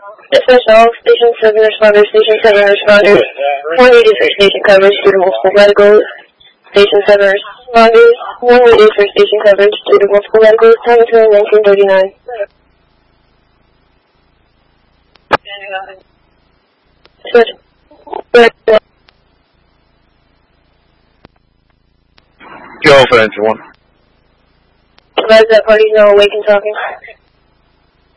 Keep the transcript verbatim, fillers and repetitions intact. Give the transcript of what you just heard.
Dispatch all, Station seven responders, Station seven responders. one eighty for station coverage due to multiple medicals. Station seven responders, one eighty for station coverage due to multiple medicals. Time between nineteen thirty-nine. Dispatch. Go for engine one. Advise that parties know awake and talking.